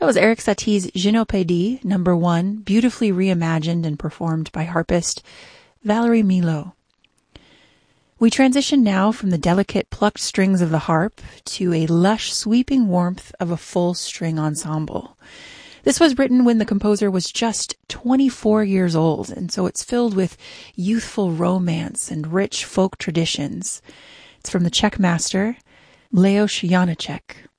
That was Erik Satie's Gynopédie, number 1, beautifully reimagined and performed by harpist Valerie Milo. We transition now from the delicate plucked strings of the harp to a lush sweeping warmth of a full string ensemble. This was written when the composer was just 24 years old, and so it's filled with youthful romance and rich folk traditions. It's from the Czech master, Leos Janáček.